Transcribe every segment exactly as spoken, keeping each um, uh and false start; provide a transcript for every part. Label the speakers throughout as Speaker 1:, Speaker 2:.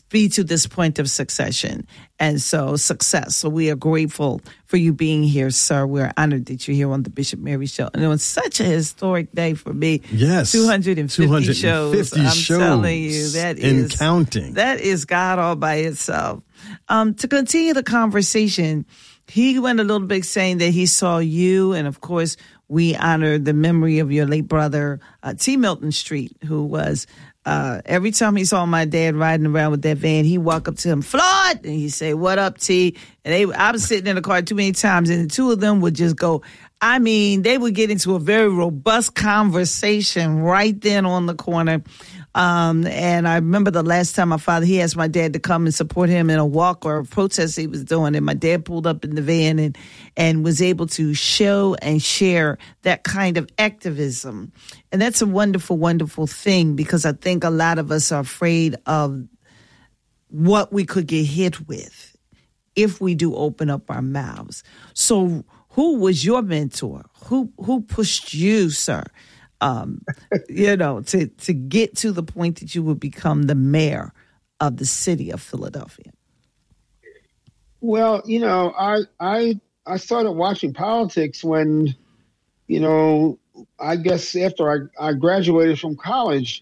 Speaker 1: be to this point of succession. And so success. So we are grateful for you being here, sir. We're honored that you're here on the Bishop Mary Show. And it was such a historic day for me.
Speaker 2: Yes.
Speaker 1: two hundred fifty,
Speaker 2: two hundred fifty
Speaker 1: shows. I'm
Speaker 2: shows
Speaker 1: telling you, that
Speaker 2: and
Speaker 1: is
Speaker 2: counting.
Speaker 1: That is God all by itself. Um, to continue the conversation, he went a little bit saying that he saw you, and of course, we honor the memory of your late brother, uh, T. Milton Street, who was, uh, every time he saw my dad riding around with that van, he walk up to him, Floyd, and he'd say, what up, T? And they, I was sitting in the car too many times, and the two of them would just go, I mean, they would get into a very robust conversation right then on the corner. Um, and I remember the last time my father, he asked my dad to come and support him in a walk or a protest he was doing. And my dad pulled up in the van and, and was able to show and share that kind of activism. And that's a wonderful, wonderful thing, because I think a lot of us are afraid of what we could get hit with if we do open up our mouths. So who was your mentor? Who, who pushed you, sir? Um, you know, to, to get to the point that you would become the mayor of the city of Philadelphia?
Speaker 3: Well, you know, I I I started watching politics when, you know, I guess after I, I graduated from college,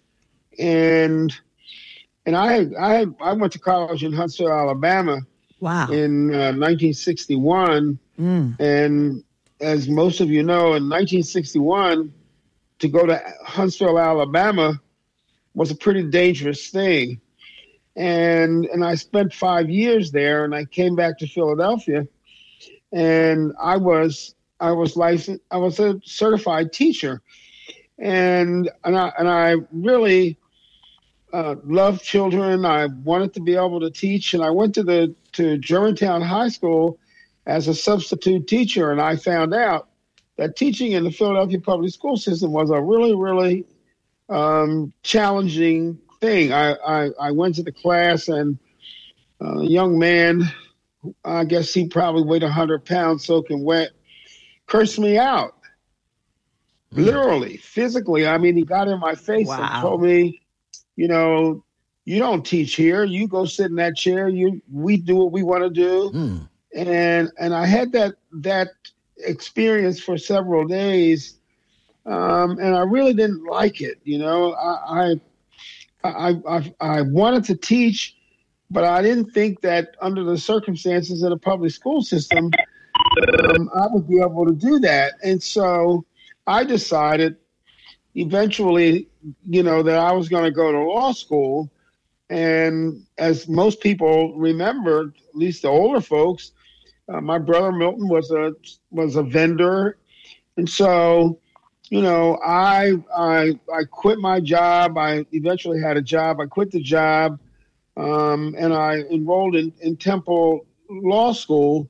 Speaker 3: and and I had, I had, I went to college in Huntsville, Alabama.
Speaker 1: Wow.
Speaker 3: In uh, nineteen sixty-one, mm. And as most of you know, in nineteen sixty-one. To go to Huntsville, Alabama was a pretty dangerous thing. And and I spent five years there, and I came back to Philadelphia, and I was I was licensed I was a certified teacher. And and I and I really uh, loved children. I wanted to be able to teach, and I went to the to Germantown High School as a substitute teacher, and I found out that teaching in the Philadelphia public school system was a really, really um, challenging thing. I, I, I went to the class, and a young man, I guess he probably weighed one hundred pounds soaking wet, cursed me out. Mm. Literally, physically. I mean, he got in my face wow. and told me, you know, you don't teach here. You go sit in that chair. You, we do what we want to do. Mm. And and I had that that experience for several days, um, and I really didn't like it. You know, I, I I I I wanted to teach, but I didn't think that under the circumstances of the public school system, um, I would be able to do that. And so I decided eventually, you know, that I was going to go to law school. And as most people remember, at least the older folks, Uh, my brother Milton was a was a vendor, and so, you know, I I I quit my job. I eventually had a job. I quit the job, um, and I enrolled in, in Temple Law School,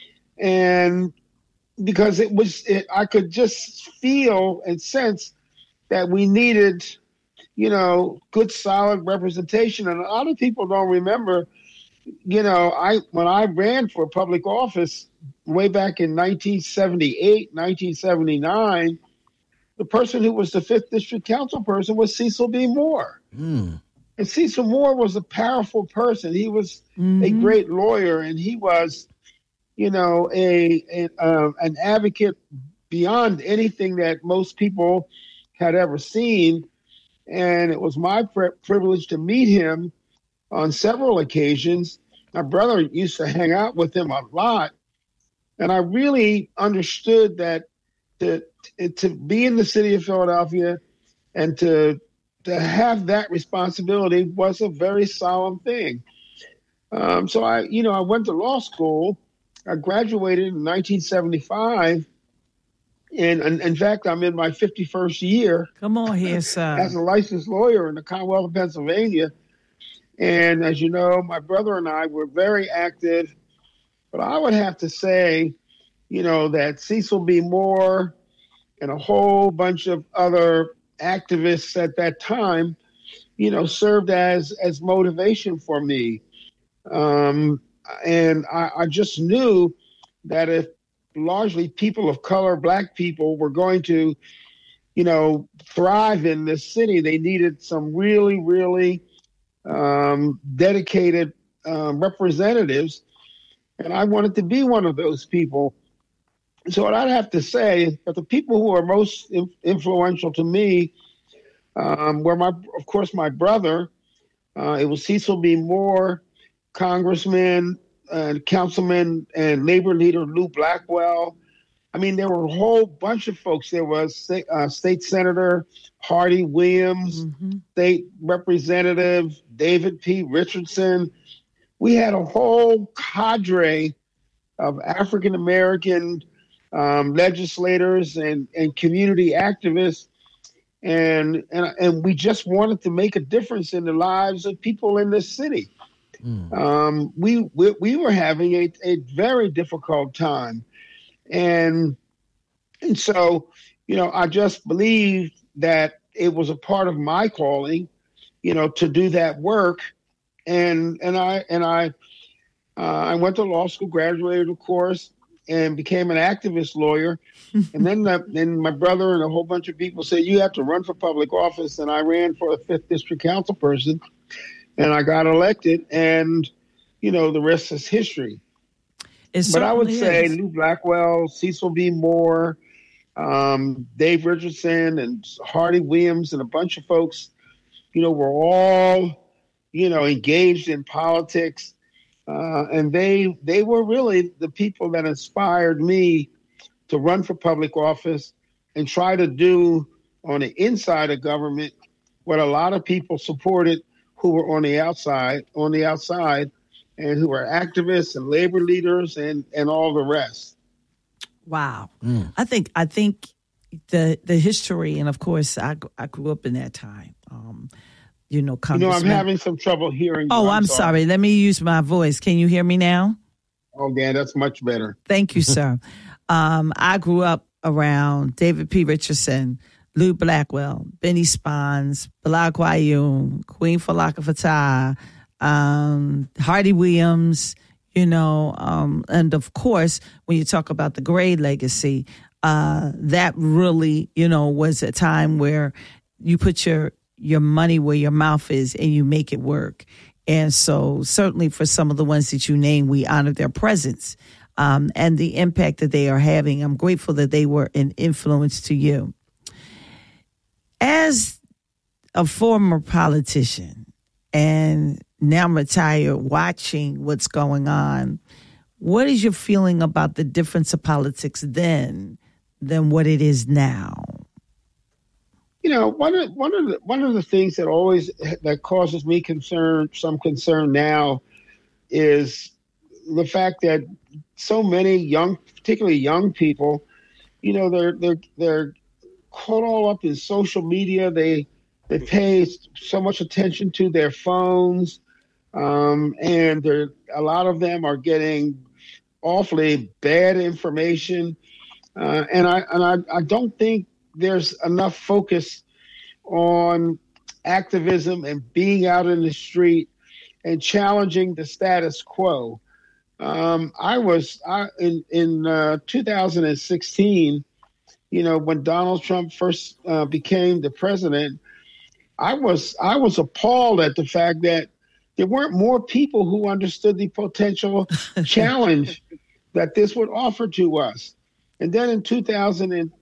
Speaker 3: and because it was, it, I could just feel and sense that we needed, you know, good solid representation, and a lot of people don't remember. You know, I when I ran for public office way back in nineteen seventy-eight, nineteen seventy-nine, the person who was the fifth District Council person was Cecil B. Moore. Mm. And Cecil Moore was a powerful person. He was mm-hmm. a great lawyer, and he was, you know, a, a uh, an advocate beyond anything that most people had ever seen. And it was my pri- privilege to meet him on several occasions. My brother used to hang out with him a lot. And I really understood that to, to be in the city of Philadelphia and to, to have that responsibility was a very solemn thing. Um, so I, you know, I went to law school. I graduated in nineteen seventy-five. And, and in fact, I'm in my fifty-first year.
Speaker 1: Come on here, sir.
Speaker 3: As a licensed lawyer in the Commonwealth of Pennsylvania. And as you know, my brother and I were very active. But I would have to say, you know, that Cecil B. Moore and a whole bunch of other activists at that time, you know, served as as motivation for me. Um, and I, I just knew that if largely people of color, Black people, were going to, you know, thrive in this city, they needed some really, really um, dedicated um, representatives, and I wanted to be one of those people. So what I'd have to say that the people who are most in- influential to me um, were, my, of course, my brother. Uh, it was Cecil B. Moore, Congressman, uh, Councilman, and Labor leader Lou Blackwell. I mean, there were a whole bunch of folks. There was uh, State Senator Hardy Williams, mm-hmm. State Representative David P. Richardson. We had a whole cadre of African American um, legislators and, and community activists, and, and and we just wanted to make a difference in the lives of people in this city. Mm. Um, we, we we were having a, a very difficult time. And and so, you know, I just believed that it was a part of my calling, you know, to do that work. And and I and I uh, I went to law school, graduated, of course, and became an activist lawyer. And then the, then my brother and a whole bunch of people said, you have to run for public office. And I ran for a fifth district council person, and I got elected. And, you know, the rest is history.
Speaker 1: It
Speaker 3: but I would
Speaker 1: is.
Speaker 3: say Lou Blackwell, Cecil B. Moore, um, Dave Richardson, and Hardy Williams, and a bunch of folks, you know, were all, you know, engaged in politics. Uh, and they they were really the people that inspired me to run for public office and try to do on the inside of government what a lot of people supported who were on the outside, on the outside. And who are activists and labor leaders and, and all the rest.
Speaker 1: Wow. Mm. I think I think the the history, and of course, I, I grew up in that time. Um, you know,
Speaker 3: you know, I'm having some trouble hearing you.
Speaker 1: Oh, I'm, I'm sorry. sorry. Let me use my voice. Can you hear me now?
Speaker 3: Oh, yeah, that's much better.
Speaker 1: Thank you, sir. um, I grew up around David P. Richardson, Lou Blackwell, Benny Spons, Bilal Qayyum, Queen Falaka Fatah, Um, Hardy Williams, you know, um, and of course, when you talk about the Gray legacy, uh, that really, you know, was a time where you put your, your money where your mouth is and you make it work. And so certainly for some of the ones that you name, we honor their presence, um, and the impact that they are having. I'm grateful that they were an influence to you. As a former politician and now retired, watching what's going on, what is your feeling about the difference of politics then than what it is now?
Speaker 3: You know, one of one of the one of the things that always that causes me concern, some concern now, is the fact that so many young, particularly young people, you know, they're they're they're caught all up in social media. They they pay so much attention to their phones. Um, and there, a lot of them are getting awfully bad information, uh, and I and I, I don't think there's enough focus on activism and being out in the street and challenging the status quo. Um, I was I, in in uh, two thousand sixteen, you know, when Donald Trump first uh, became the president. I was I was appalled at the fact that there weren't more people who understood the potential challenge that this would offer to us. And then in two thousand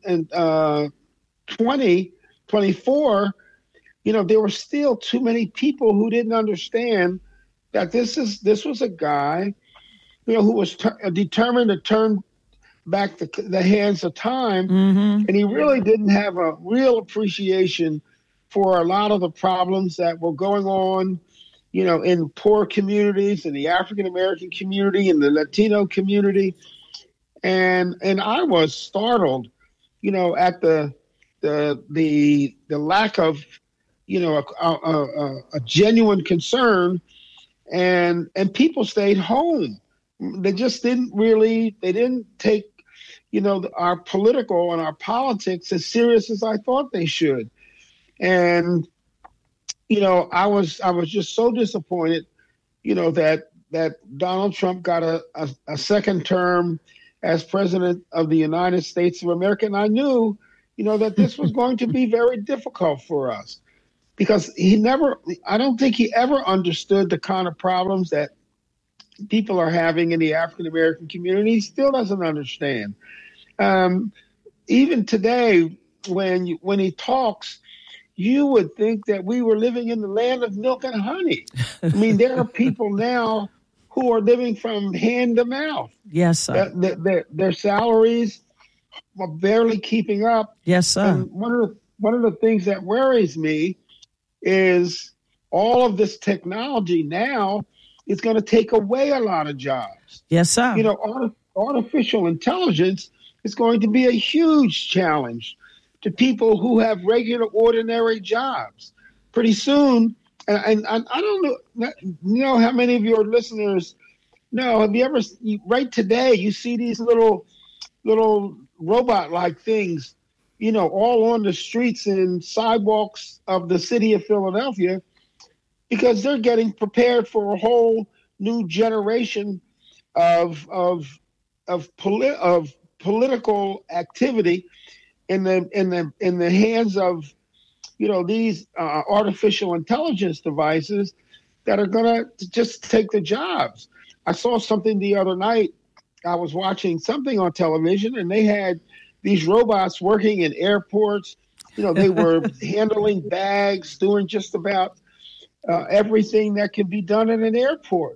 Speaker 3: twenty, twenty-four, you know, there were still too many people who didn't understand that this is this was a guy, you know, who was ter- determined to turn back the, the hands of time. Mm-hmm. And he really didn't have a real appreciation for a lot of the problems that were going on, you know, in poor communities, in the African-American community, in the Latino community. And and I was startled, you know, at the the the the lack of, you know, a, a, a, a genuine concern, and and people stayed home. They just didn't really, they didn't take, you know, our political and our politics as serious as I thought they should. And, you know, I was I was just so disappointed, you know, that that Donald Trump got a, a, a second term as president of the United States of America. And I knew, you know, that this was going to be very difficult for us. because he never, I don't think he ever understood the kind of problems that people are having in the African American community. He still doesn't understand. Um, even today, when you, when he talks, you would think that we were living in the land of milk and honey. I mean, there are people now who are living from hand to mouth.
Speaker 1: Yes, sir.
Speaker 3: Their, their, their salaries are barely keeping up.
Speaker 1: Yes, sir.
Speaker 3: And one of the, one of the things that worries me is all of this technology now is going to take away a lot of jobs.
Speaker 1: Yes, sir.
Speaker 3: You know, art, artificial intelligence is going to be a huge challenge to people who have regular, ordinary jobs. Pretty soon, and, and I don't know, you know how many of your listeners know, have you ever, right today, you see these little, little robot-like things, you know, all on the streets and sidewalks of the city of Philadelphia, because they're getting prepared for a whole new generation of of of, poli- of political activity in the in the in the hands of, you know, these uh, artificial intelligence devices that are going to just take the jobs. I saw something the other night. I was watching something on television, and they had these robots working in airports. You know, they were handling bags, doing just about Uh, everything that can be done in an airport.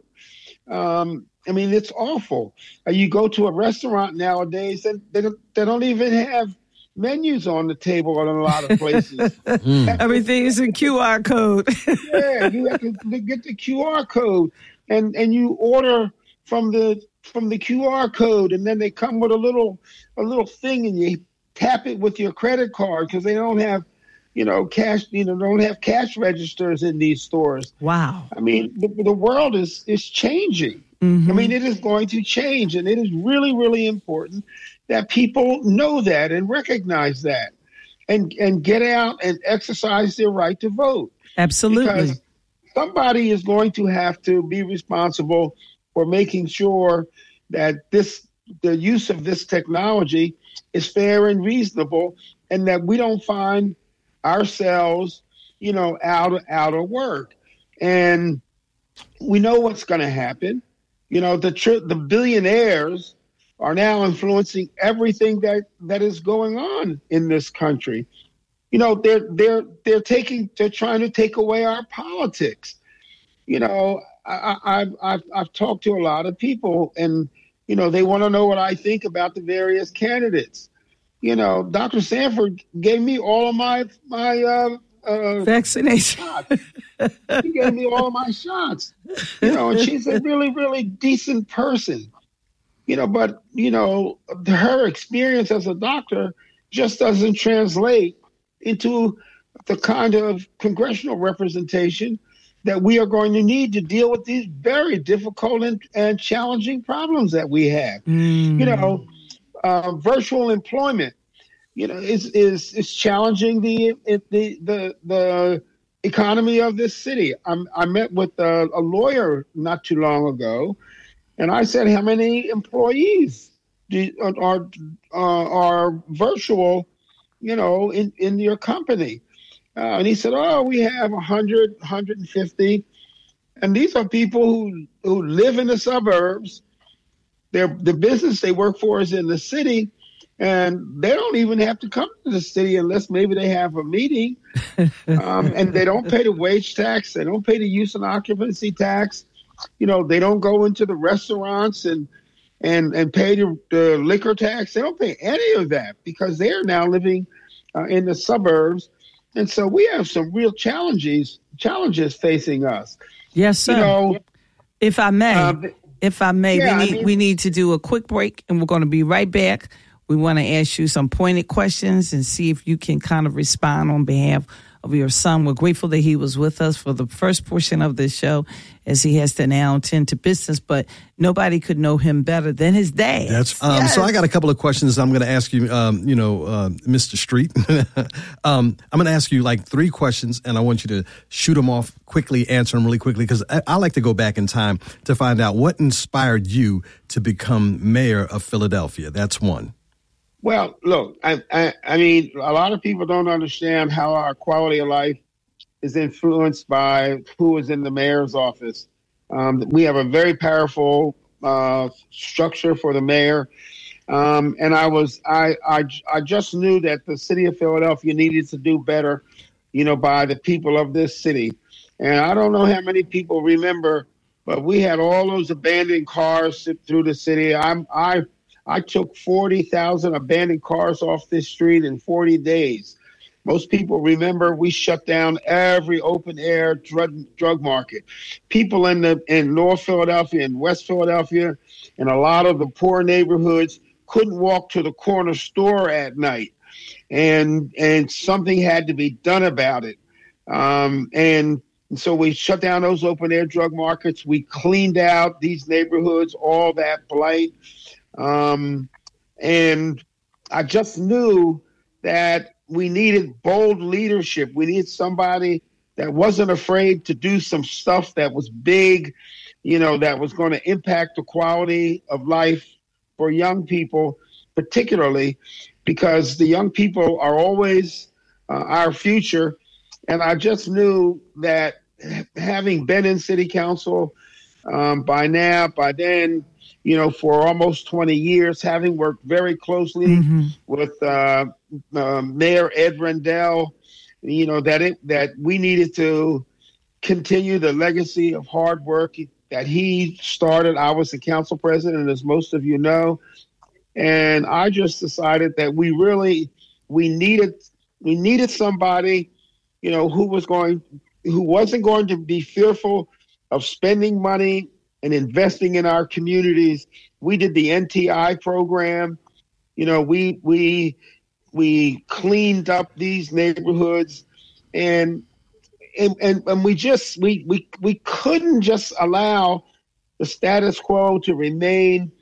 Speaker 3: Um, I mean, it's awful. Uh, you go to a restaurant nowadays, and they don't, they don't even have menus on the table in a lot of places.
Speaker 1: mm. Everything is a Q R code.
Speaker 3: Yeah, you have to get the Q R code, and, and you order from the from the Q R code, and then they come with a little a little thing, and you tap it with your credit card because they don't have, you know, cash, you know, don't have cash registers in these stores.
Speaker 1: Wow.
Speaker 3: I mean, the, the world is, is changing. Mm-hmm. I mean, it is going to change, and it is really, really important that people know that and recognize that and, and get out and exercise their right to vote.
Speaker 1: Absolutely.
Speaker 3: Because somebody is going to have to be responsible for making sure that this, the use of this technology is fair and reasonable, and that we don't find ourselves, you know, out of, out of work. And we know what's going to happen. You know, the tr- the billionaires are now influencing everything that, that is going on in this country. You know, they're they're they're taking they're trying to take away our politics. You know, I, I, I've I've talked to a lot of people, and you know, they want to know what I think about the various candidates. You know, Doctor Sanford gave me all of my my uh, uh,
Speaker 1: vaccination
Speaker 3: shots. She gave me all of my shots. You know, and she's a really, really decent person. You know, but you know, her experience as a doctor just doesn't translate into the kind of congressional representation that we are going to need to deal with these very difficult and, and challenging problems that we have. Mm. You know. Uh, virtual employment, you know, is is is challenging the the the the economy of this city. I'm, I met with a, a lawyer not too long ago, and I said, "How many employees do, are uh, are virtual, you know, in, in your company?" Uh, and he said, "Oh, we have one hundred, one hundred fifty, and these are people who who live in the suburbs. Their the business they work for is in the city, and they don't even have to come to the city unless maybe they have a meeting. Um, and they don't pay the wage tax. They don't pay the use and occupancy tax. You know, they don't go into the restaurants and and and pay the, the liquor tax. They don't pay any of that because they are now living uh, in the suburbs. And so we have some real challenges challenges facing us.
Speaker 1: Yes, sir.
Speaker 3: You know,
Speaker 1: if I may. Uh, If I may,
Speaker 3: yeah,
Speaker 1: we need
Speaker 3: I mean,
Speaker 1: we need to do a quick break, and we're going to be right back. We want to ask you some pointed questions and see if you can kind of respond on behalf of your son. We're grateful that he was with us for the first portion of this show, as he has to now attend to business, but nobody could know him better than his dad.
Speaker 2: That's um,
Speaker 1: yes.
Speaker 2: So I got a couple of questions I'm going to ask you, um, you know, uh, Mister Street. um, I'm going to ask you like three questions, and I want you to shoot them off quickly, answer them really quickly, because I, I like to go back in time to find out what inspired you to become mayor of Philadelphia. That's one.
Speaker 3: Well, look, I, I, I mean, a lot of people don't understand how our quality of life is influenced by who is in the mayor's office. Um, we have a very powerful uh, structure for the mayor. Um, and I was, I, I, I just knew that the city of Philadelphia needed to do better, you know, by the people of this city. And I don't know how many people remember, but we had all those abandoned cars through the city. I'm, I, I took forty thousand abandoned cars off this street in forty days. Most people remember we shut down every open air drug drug market. People in the in North Philadelphia and West Philadelphia and a lot of the poor neighborhoods couldn't walk to the corner store at night, and and something had to be done about it. Um, and so we shut down those open air drug markets. We cleaned out these neighborhoods, all that blight, um, and I just knew that we needed bold leadership. We needed somebody that wasn't afraid to do some stuff that was big, you know, that was going to impact the quality of life for young people, particularly because the young people are always uh, our future. And I just knew that having been in city council um, by now, by then, you know, for almost twenty years, having worked very closely mm-hmm. with uh, uh, Mayor Ed Rendell, you know, that it that we needed to continue the legacy of hard work that he started. I was the council president, as most of you know, and I just decided that we really we needed we needed somebody, you know, who was going who wasn't going to be fearful of spending money and investing in our communities. We did the N T I program. You know, we we we cleaned up these neighborhoods, and and and, and we just we, we we couldn't just allow the status quo to remain.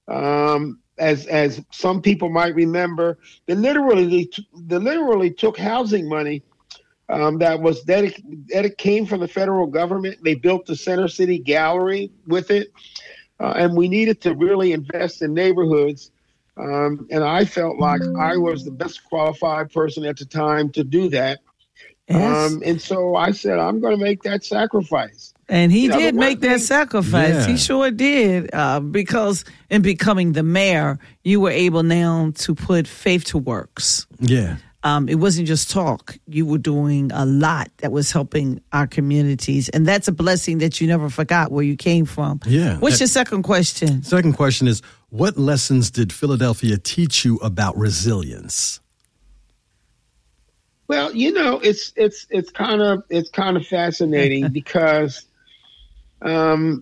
Speaker 3: Um, as as some people might remember, they literally they literally took housing money Um, that was that it, that it came from the federal government. They built the Center City Gallery with it, uh, and we needed to really invest in neighborhoods. Um, and I felt like I was the best qualified person at the time to do that. Yes. Um, and so I said, I'm going to make that sacrifice.
Speaker 1: And he you know, did make that sacrifice. Yeah. He sure did. Uh, because in becoming the mayor, you were able now to put faith to works.
Speaker 2: Yeah.
Speaker 1: Um, it wasn't just talk. You were doing a lot that was helping our communities. And that's a blessing that you never forgot where you came from.
Speaker 2: Yeah.
Speaker 1: What's that, your second question?
Speaker 2: Second question is, what lessons did Philadelphia teach you about resilience?
Speaker 3: Well, you know, it's it's it's kind of it's kind of fascinating because um,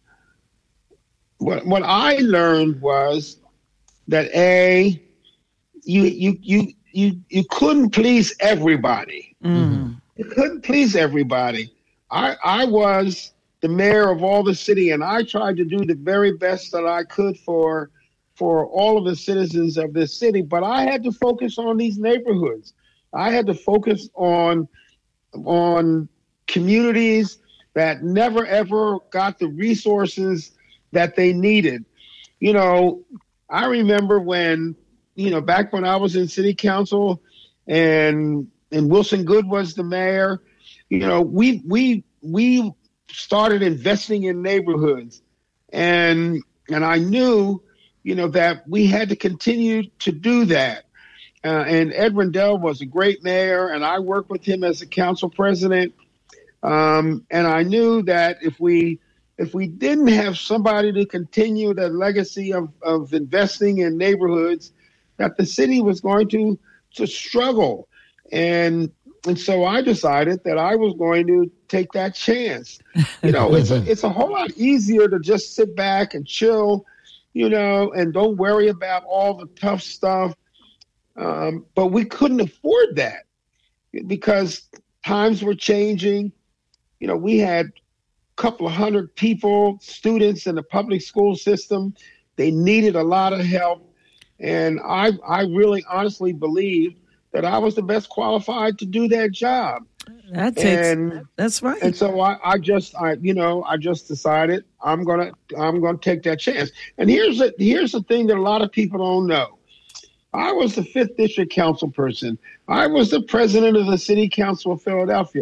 Speaker 3: what what I learned was that a you you you You you couldn't please everybody. Mm-hmm. You couldn't please everybody. I I was the mayor of all the city, and I tried to do the very best that I could for for all of the citizens of this city. But I had to focus on these neighborhoods. I had to focus on on communities that never ever got the resources that they needed. You know, I remember when. You know, back when I was in city council and and Wilson Goode was the mayor, you know, we we we started investing in neighborhoods, and and I knew, you know, that we had to continue to do that. Uh, and Ed Rendell was a great mayor, and I worked with him as a council president. Um, and I knew that if we if we didn't have somebody to continue the legacy of of investing in neighborhoods, that the city was going to to struggle. And and so I decided that I was going to take that chance. You know, it's a, it's a whole lot easier to just sit back and chill, you know, and don't worry about all the tough stuff. Um, but we couldn't afford that because times were changing. You know, we had a couple of hundred people, students in the public school system. They needed a lot of help. And I, I really honestly believe that I was the best qualified to do that job.
Speaker 1: That takes, and, that's right.
Speaker 3: And so I, I just, I, you know, I just decided I'm gonna, I'm gonna take that chance. And here's the, here's the thing that a lot of people don't know. I was the fifth district council person. I was the president of the city council of Philadelphia.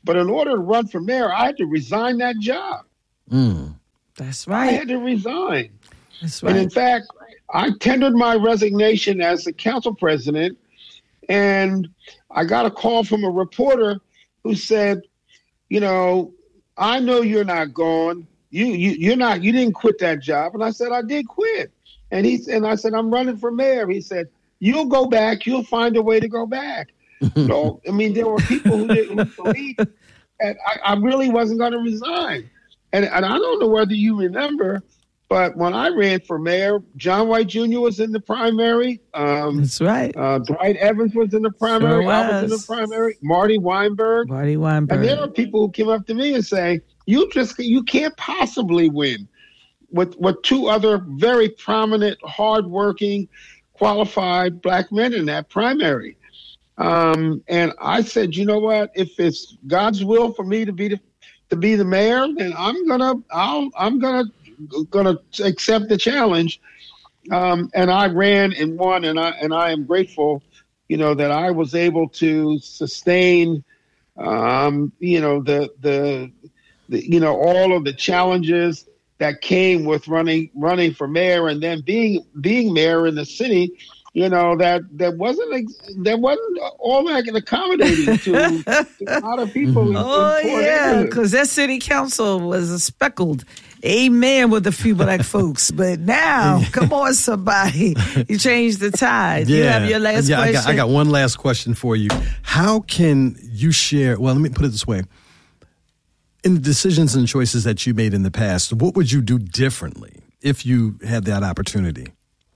Speaker 3: But in order to run for mayor, I had to resign that job.
Speaker 2: Mm.
Speaker 1: That's
Speaker 3: I
Speaker 1: right.
Speaker 3: had to resign.
Speaker 1: That's
Speaker 3: And in
Speaker 1: right.
Speaker 3: fact, I tendered my resignation as the council president, and I got a call from a reporter who said, you know, I know you're not gone. You you you're not you didn't quit that job. And I said, I did quit. And he and I said, I'm running for mayor. He said, you'll go back, you'll find a way to go back. No, I mean, there were people who didn't believe, and I, I really wasn't going to resign. And, and I don't know whether you remember, but when I ran for mayor, John White Junior was in the primary. Um,
Speaker 1: That's right.
Speaker 3: uh, Dwight Evans was in the primary.
Speaker 1: Sure
Speaker 3: I was in the
Speaker 1: was.
Speaker 3: primary. Marty Weinberg.
Speaker 1: Marty Weinberg.
Speaker 3: And there are people who came up to me and say, "You just you can't possibly win with with two other very prominent, hardworking, qualified black men in that primary." Um, and I said, you know what? If it's God's will for me to be the to be the mayor, then I'm gonna I'll I'm gonna gonna accept the challenge. Um, and I ran and won, and I and I am grateful, you know, that I was able to sustain, um, you know, the, the the you know all of the challenges that came with running running for mayor, and then being being mayor in the city. You know, that that wasn't that wasn't all that accommodating to, to a lot of people. in,
Speaker 1: Oh,
Speaker 3: in Port
Speaker 1: yeah,
Speaker 3: Angeles.
Speaker 1: because that city council was a speckled amen with a few black folks. But now, come on, somebody. You changed the tide. You have your last
Speaker 2: yeah,
Speaker 1: question.
Speaker 2: I got, I got one last question for you. How can you share, well, let me put it this way. In the decisions and choices that you made in the past, what would you do differently if you had that opportunity?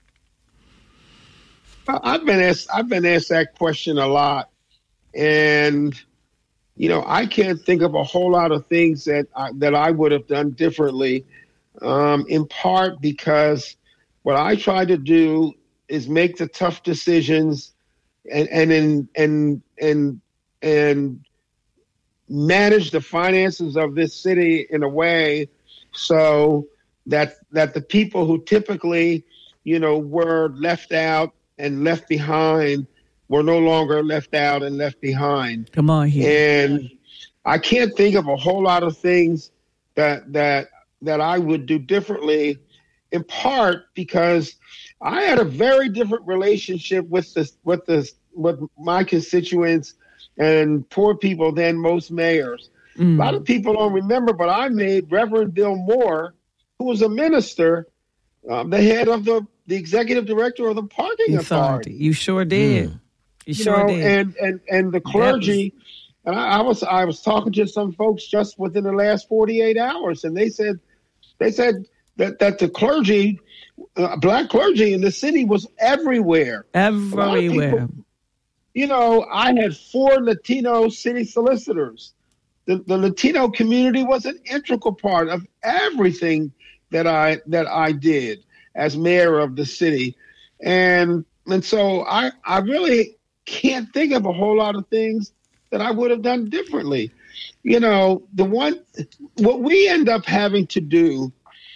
Speaker 3: I've been asked. I've been asked that question a lot, and you know, I can't think of a whole lot of things that I, that I would have done differently. Um, in part because what I try to do is make the tough decisions, and and and and and, and manage the finances of this city in a way so that that the people who typically, you know, were left out and left behind were no longer left out and left behind.
Speaker 1: Come on here.
Speaker 3: And I can't think of a whole lot of things that that that I would do differently, in part because I had a very different relationship with the with the with my constituents and poor people than most mayors. Mm. A lot of people don't remember, but I made Reverend Bill Moore, who was a minister, um, the head of the the executive director of the parking authority.
Speaker 1: You sure did. Mm. You, you sure
Speaker 3: know,
Speaker 1: did.
Speaker 3: And and and the clergy, was... and I, I was I was talking to some folks just within the last forty-eight hours, and they said they said that that the clergy, uh, black clergy in the city was everywhere.
Speaker 1: Everywhere.
Speaker 3: People, you know, I had four Latino city solicitors. The the Latino community was an integral part of everything that I that I did as mayor of the city. And and so I, I really can't think of a whole lot of things that I would have done differently. You know, the one, what we end up having to do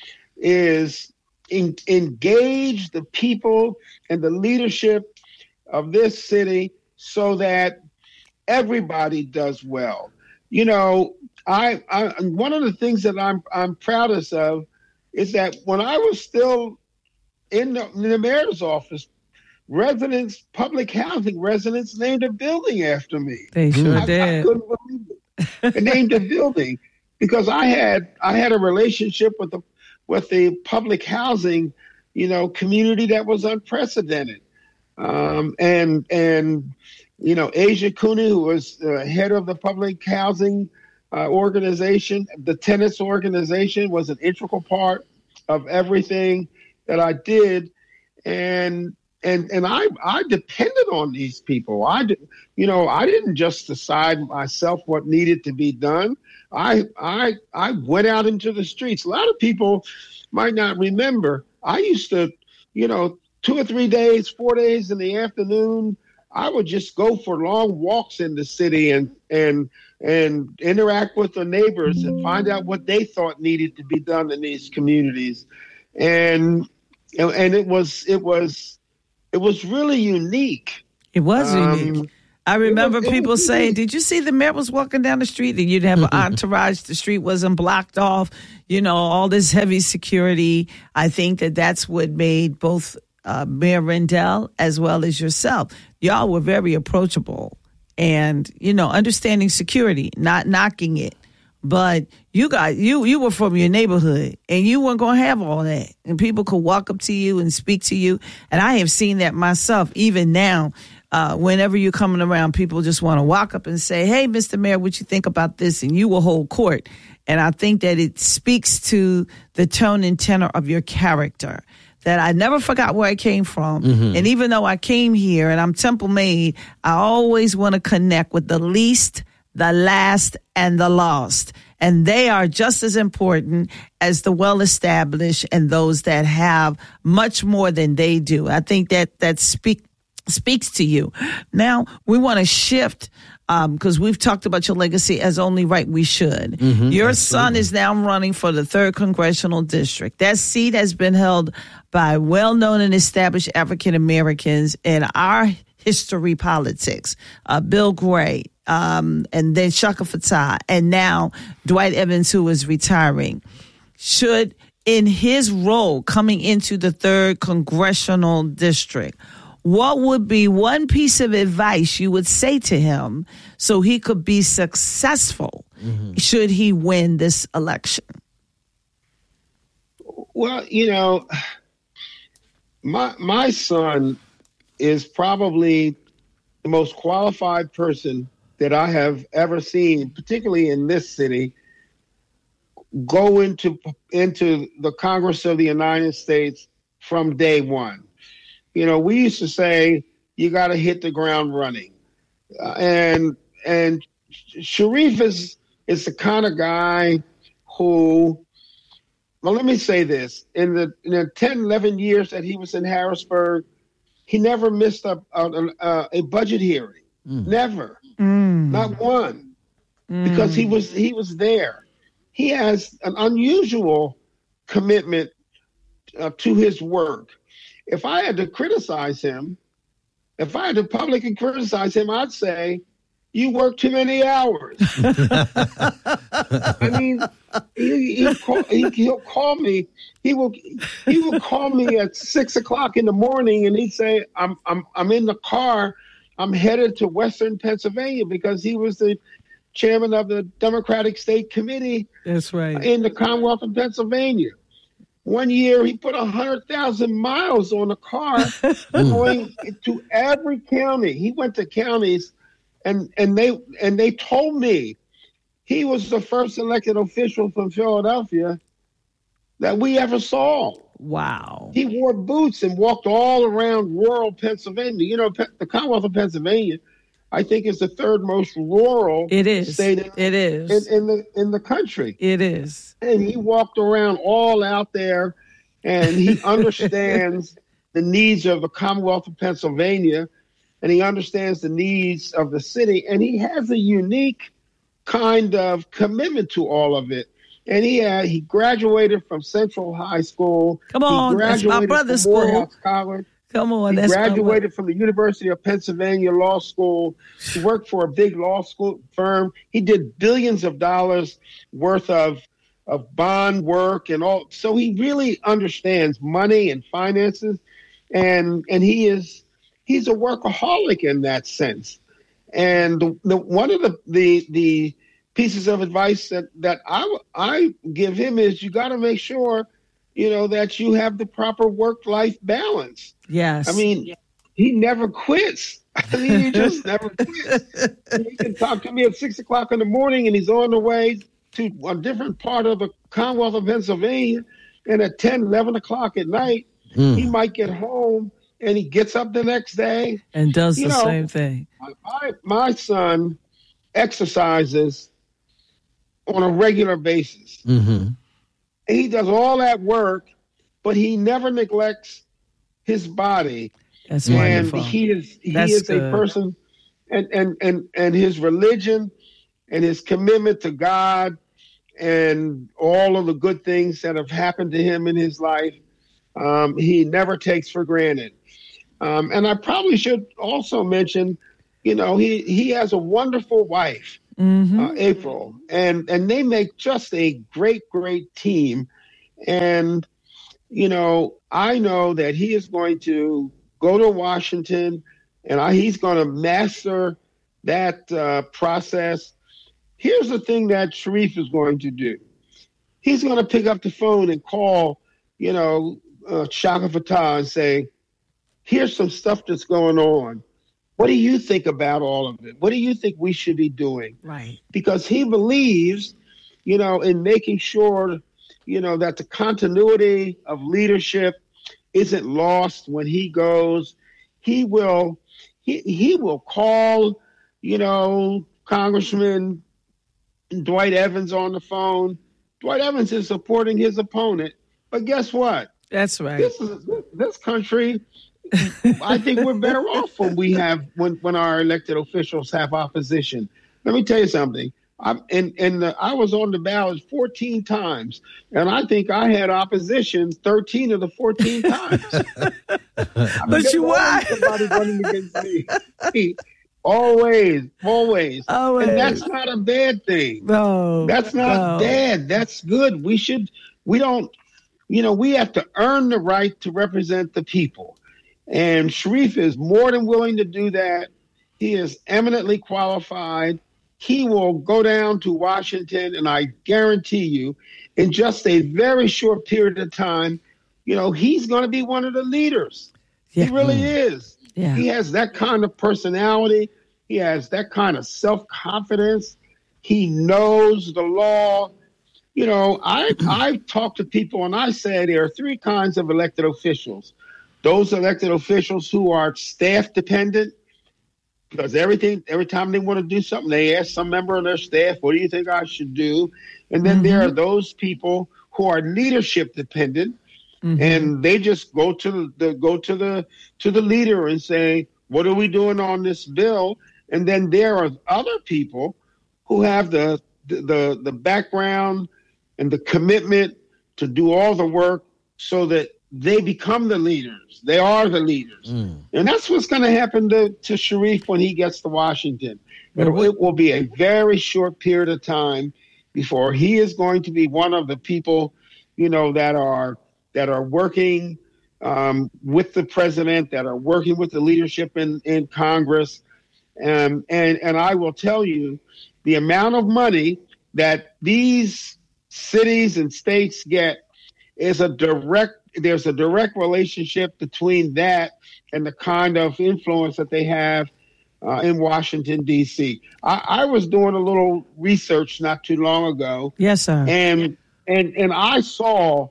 Speaker 3: is in, engage the people and the leadership of this city so that everybody does well. You know, I, I one of the things that I'm I'm proudest of is that when I was still in the, in the mayor's office, residents, public housing residents named a building after me.
Speaker 1: They sure
Speaker 3: I,
Speaker 1: did.
Speaker 3: I couldn't believe it. They named a building because I had I had a relationship with the with the public housing, you know, community that was unprecedented. Um, and and you know, Asia Cooney, who was uh, head of the public housing uh, organization, the tenants organization, was an integral part of everything that I did, and and and I I depended on these people. I did, you know, I didn't just decide myself what needed to be done. I I I went out into the streets. A lot of people might not remember. I used to, you know, two or three days, four days in the afternoon, I would just go for long walks in the city and and and interact with the neighbors and find out what they thought needed to be done in these communities. And and it was it was it was really unique.
Speaker 1: It was
Speaker 3: Um,
Speaker 1: unique. I remember
Speaker 3: was,
Speaker 1: people
Speaker 3: was,
Speaker 1: saying, did you see the mayor was walking down the street? And you'd have an entourage. The street wasn't blocked off. You know, all this heavy security. I think that that's what made both uh, Mayor Rendell as well as yourself. Y'all were very approachable and, you know, understanding security, not knocking it. But you got you you were from your neighborhood and you weren't going to have all that. And people could walk up to you and speak to you. And I have seen that myself even now. Uh, whenever you're coming around, people just want to walk up and say, hey, Mister Mayor, what you think about this? And you will hold court. And I think that it speaks to the tone and tenor of your character, that I never forgot where I came from. Mm-hmm. And even though I came here and I'm Temple made, I always want to connect with the least, the last, and the lost. And they are just as important as the well-established and those that have much more than they do. I think that that speak, speaks to you. Now, we want to shift because um, we've talked about your legacy as only right we should. Mm-hmm, your absolutely. son is now running for the third Congressional District. That seat has been held by well-known and established African Americans in our history politics. Uh, Bill Gray, um, and then Shaka Fatah, and now Dwight Evans, who is retiring. Should, in his role coming into the third Congressional District, what would be one piece of advice you would say to him so he could be successful mm-hmm. should he win this election?
Speaker 3: Well, you know, my my son is probably the most qualified person that I have ever seen, particularly in this city, go into into the Congress of the United States from day one. You know, we used to say you got to hit the ground running, uh, and and Sharif is is the kind of guy who. Well, let me say this: in the in the ten, eleven years that he was in Harrisburg, he never missed a a, a budget hearing, mm. never, mm. not one, mm. because he was he was there. He has an unusual commitment uh, to his work. If I had to criticize him, if I had to publicly criticize him, I'd say, you work too many hours. I mean, he, he'll, call, he, he'll call me. He will he will call me at six o'clock in the morning, and he'd say, I'm I'm I'm in the car. I'm headed to Western Pennsylvania, because he was the chairman of the Democratic State Committee.
Speaker 1: That's right.
Speaker 3: In the Commonwealth of Pennsylvania. One year, he put one hundred thousand miles on a car going to every county. He went to counties, and, and they and they told me he was the first elected official from Philadelphia that we ever saw.
Speaker 1: Wow.
Speaker 3: He wore boots and walked all around rural Pennsylvania. You know, the Commonwealth of Pennsylvania, I think, is the third most rural
Speaker 1: it is.
Speaker 3: state in,
Speaker 1: it is.
Speaker 3: In, in the in the country.
Speaker 1: It is.
Speaker 3: And he walked around all out there, and he understands the needs of the Commonwealth of Pennsylvania, and he understands the needs of the city, and he has a unique kind of commitment to all of it. And he uh, he graduated from Central High School.
Speaker 1: Come on,
Speaker 3: he graduated
Speaker 1: that's my brother's
Speaker 3: from
Speaker 1: school.
Speaker 3: Morehouse College.
Speaker 1: Come on,
Speaker 3: he
Speaker 1: that's
Speaker 3: graduated from the University of Pennsylvania Law School. He worked for a big law school firm. He did billions of dollars worth of of bond work and all. So he really understands money and finances, and and he is he's a workaholic in that sense. And the, the one of the the the pieces of advice that that I I give him is, you got to make sure, you know, that you have the proper work-life balance.
Speaker 1: Yes.
Speaker 3: I mean, he never quits. I mean, he just never quits. He can talk to me at six o'clock in the morning, and he's on the way to a different part of the Commonwealth of Pennsylvania. And at ten, eleven o'clock at night, mm. he might get home, and he gets up the next day.
Speaker 1: And does
Speaker 3: you
Speaker 1: the
Speaker 3: know,
Speaker 1: same thing.
Speaker 3: My, my son exercises on a regular basis. Mm-hmm. And he does all that work, but he never neglects his body.
Speaker 1: That's
Speaker 3: and
Speaker 1: wonderful.
Speaker 3: he is he
Speaker 1: That's
Speaker 3: is
Speaker 1: good.
Speaker 3: a person, and, and and and his religion and his commitment to God and all of the good things that have happened to him in his life, um, he never takes for granted. Um, and I probably should also mention you know, he, he has a wonderful wife, mm-hmm. uh, April, and, and they make just a great, great team. And, you know, I know that he is going to go to Washington, and I, he's going to master that uh, process. Here's the thing that Sharif is going to do. He's going to pick up the phone and call, you know, uh, Shaka Fatah and say, here's some stuff that's going on. What do you think about all of it? What do you think we should be doing?
Speaker 1: Right.
Speaker 3: Because he believes, you know, in making sure, you know, that the continuity of leadership isn't lost when he goes. He will, he, he will call, you know, Congressman Dwight Evans on the phone. Dwight Evans is supporting his opponent. But guess what?
Speaker 1: That's right.
Speaker 3: This is this country. I think we're better off when we have when, when our elected officials have opposition. Let me tell you something. I'm and and the, I was on the ballot fourteen times, and I think I had opposition thirteen of the fourteen times. I mean,
Speaker 1: but you why?
Speaker 3: Somebody running against me. Always, always,
Speaker 1: always,
Speaker 3: and that's not a bad thing.
Speaker 1: No,
Speaker 3: that's not
Speaker 1: no.
Speaker 3: bad. That's good. We should. We don't. You know, we have to earn the right to represent the people. And Sharif is more than willing to do that. He is eminently qualified. He will go down to Washington, and I guarantee you, in just a very short period of time, you know, he's going to be one of the leaders. Yeah. He really mm. is. Yeah. He has that kind of personality. He has that kind of self-confidence. He knows the law. You know, I I talk to people and I say there are three kinds of elected officials. Those elected officials who are staff dependent, because everything every time they want to do something, they ask some member of their staff, what do you think I should do? And then mm-hmm. there are those people who are leadership dependent, mm-hmm. and they just go to the go to the to the leader and say, what are we doing on this bill? And then there are other people who have the the the background and the commitment to do all the work so that they become the leaders. They are the leaders. Mm. And that's what's going to happen to, to Sharif when he gets to Washington. It, it will be a very short period of time before he is going to be one of the people, you know, that are that are working um, with the president, that are working with the leadership in, in Congress. Um, and, and I will tell you, the amount of money that these cities and states get is a direct, there's a direct relationship between that and the kind of influence that they have uh, in Washington, D C. I, I was doing a little research not too long ago.
Speaker 1: Yes, sir.
Speaker 3: And, and, and I saw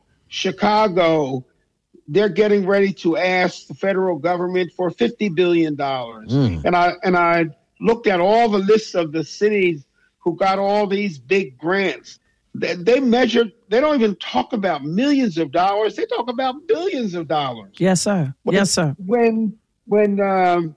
Speaker 3: Chicago, they're getting ready to ask the federal government for fifty billion dollars. Mm. And I, and I looked at all the lists of the cities who got all these big grants. They, they measure, they don't even talk about millions of dollars. They talk about billions of dollars.
Speaker 1: Yes, sir.
Speaker 3: When,
Speaker 1: yes, sir.
Speaker 3: When, when, um,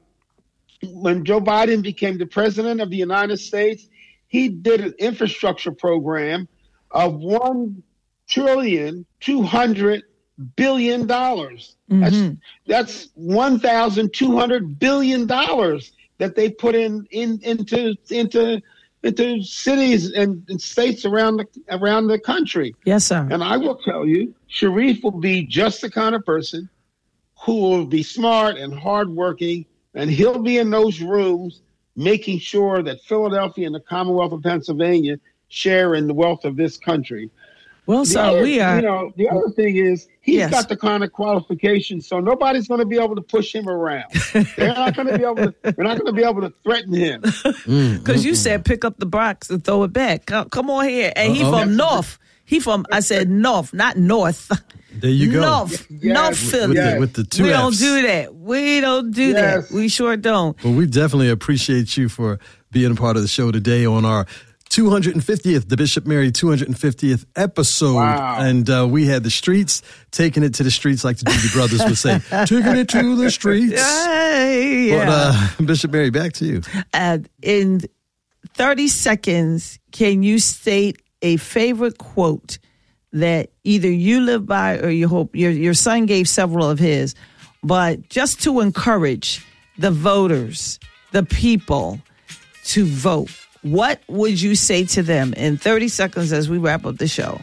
Speaker 3: when Joe Biden became the president of the United States, he did an infrastructure program of one trillion, two hundred billion dollars. Mm-hmm. That's, that's one thousand two hundred billion dollars that they put in, in, into, into, into cities and, and states around the around the country.
Speaker 1: Yes, sir.
Speaker 3: And I will tell you, Sharif will be just the kind of person who will be smart and hardworking, and he'll be in those rooms making sure that Philadelphia and the Commonwealth of Pennsylvania share in the wealth of this country.
Speaker 1: Well, so
Speaker 3: other,
Speaker 1: we are.
Speaker 3: You know, the other thing is he's
Speaker 1: yes.
Speaker 3: got the kind of qualifications, so nobody's going to be able to push him around. They're not going to be able to. They're not going to be able to threaten him.
Speaker 1: Because mm, you mm, said pick up the box and throw it back. Come, come on here, and he Uh-oh. from North. He from. I said North, not North.
Speaker 2: There you go.
Speaker 1: North, yes. North Philly.
Speaker 2: With, yes. the, with the two
Speaker 1: We
Speaker 2: F's.
Speaker 1: don't do that. We don't do yes. that. We sure don't.
Speaker 2: Well, we definitely appreciate you for being a part of the show today on our two hundred fiftieth, the Bishop Mary two hundred fiftieth episode.
Speaker 3: Wow.
Speaker 2: And uh, we had the streets, taking it to the streets, like the Doobie Brothers would say, taking it to the streets.
Speaker 1: Hey, yeah.
Speaker 2: But uh, Bishop Mary, back to you.
Speaker 1: Uh, in thirty seconds, can you state a favorite quote that either you live by or you hope your, your son gave several of his, but just to encourage the voters the people to vote, what would you say to them in thirty seconds as we wrap up the show?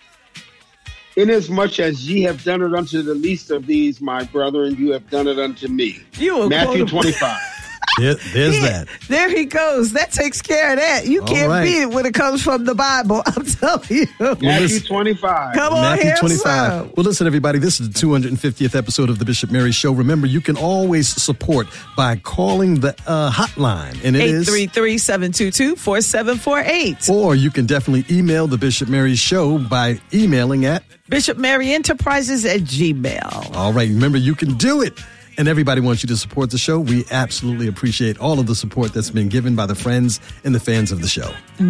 Speaker 3: Inasmuch as ye have done it unto the least of these, my brethren, you have done it unto me.
Speaker 1: You
Speaker 3: Matthew twenty-five.
Speaker 2: There, there's
Speaker 1: Yeah,
Speaker 2: that.
Speaker 1: There he goes. That takes care of that. You
Speaker 2: All
Speaker 1: can't
Speaker 2: right.
Speaker 1: beat it when it comes from the Bible. I'm telling you.
Speaker 3: Matthew
Speaker 2: listen-
Speaker 3: twenty-five.
Speaker 1: Come on
Speaker 2: Matthew
Speaker 1: here,
Speaker 2: twenty-five.
Speaker 1: son.
Speaker 2: Well, listen, everybody, this is the two hundred fiftieth episode of the Bishop Mary Show. Remember, you can always support by calling the uh, hotline, and it
Speaker 1: eight
Speaker 2: is
Speaker 1: three three, seven two two, four seven four eight.
Speaker 2: or you can definitely email the Bishop Mary Show by emailing at.
Speaker 1: Bishop Mary Enterprises at Gmail.
Speaker 2: All right, remember, you can do it. And everybody wants you to support the show. We absolutely appreciate all of the support that's been given by the friends and the fans of the show.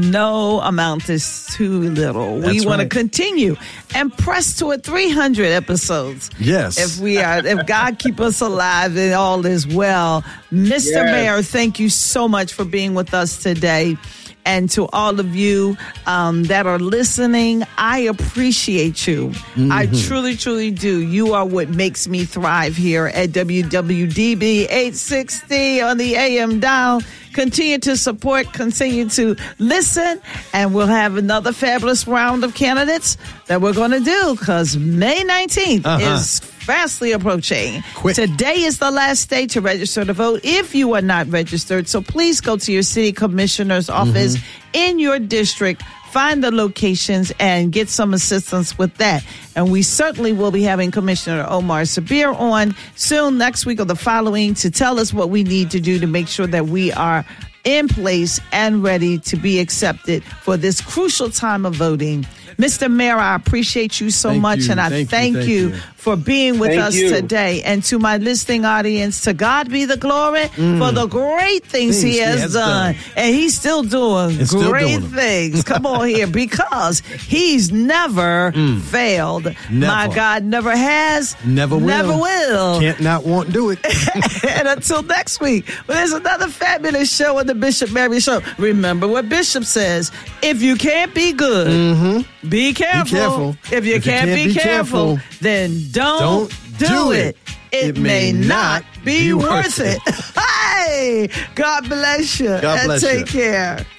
Speaker 1: No amount is too little.
Speaker 2: That's
Speaker 1: we want to
Speaker 2: right.
Speaker 1: continue and press toward three hundred episodes.
Speaker 2: Yes.
Speaker 1: If we are, if God keep us alive and all is well. Mister
Speaker 3: Yes.
Speaker 1: Mayor, thank you so much for being with us today. And to all of you um, that are listening, I appreciate you.
Speaker 2: Mm-hmm.
Speaker 1: I truly, truly do. You are what makes me thrive here at W W D B eight sixty on the A M dial. Continue to support, continue to listen, and we'll have another fabulous round of candidates that we're going to do because May nineteenth
Speaker 2: Uh-huh.
Speaker 1: is fastly approaching.
Speaker 2: Quick.
Speaker 1: Today is the last day to register to vote if you are not registered. So please go to your city commissioner's office in your district, find the locations, and get some assistance with that. And we certainly will be having Commissioner Omar Sabir on soon, next week or the following, to tell us what we need to do to make sure that we are in place and ready to be accepted for this crucial time of voting. Mister Mayor, I appreciate you so
Speaker 2: Thank
Speaker 1: much,
Speaker 2: you,
Speaker 1: and I
Speaker 2: thank
Speaker 1: thank,
Speaker 2: you, thank
Speaker 1: you,
Speaker 2: you.
Speaker 1: for being with
Speaker 3: Thank
Speaker 1: us
Speaker 3: you.
Speaker 1: today. And to my listening audience, to God be the glory for the great things,
Speaker 2: Things
Speaker 1: he
Speaker 2: he
Speaker 1: has,
Speaker 2: has
Speaker 1: done.
Speaker 2: done.
Speaker 1: And he's still doing
Speaker 2: And still
Speaker 1: great
Speaker 2: doing them.
Speaker 1: things. Come on here, because he's never failed. My
Speaker 2: Never.
Speaker 1: God never has,
Speaker 2: Never will.
Speaker 1: never will.
Speaker 2: Can't not, won't do it.
Speaker 1: And until next week, well, there's another fabulous show on the Bishop Mary Show. Remember what Bishop says: if you can't be good, be careful.
Speaker 2: careful.
Speaker 1: If you, can't, be, careful, then don't,
Speaker 2: Don't
Speaker 1: do,
Speaker 2: do
Speaker 1: it.
Speaker 2: it.
Speaker 1: It, may not be,
Speaker 2: be
Speaker 1: worth
Speaker 2: worth
Speaker 1: it.
Speaker 2: it.
Speaker 1: Hey, God bless you.
Speaker 2: God
Speaker 1: and
Speaker 2: bless
Speaker 1: take
Speaker 2: you.
Speaker 1: care.